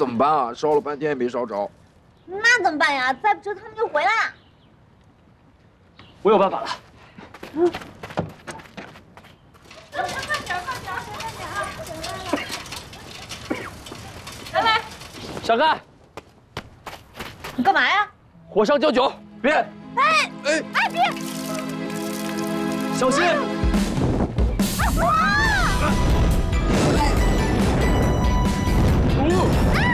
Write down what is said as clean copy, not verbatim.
怎么办啊？烧了半天也没烧着。 那怎么办呀？再不折他们就回来了。 我有办法了。 快点啊！来， 闪开！ 你干嘛呀？ 火上浇酒，别！ 哎，别！ 小心！ 啊！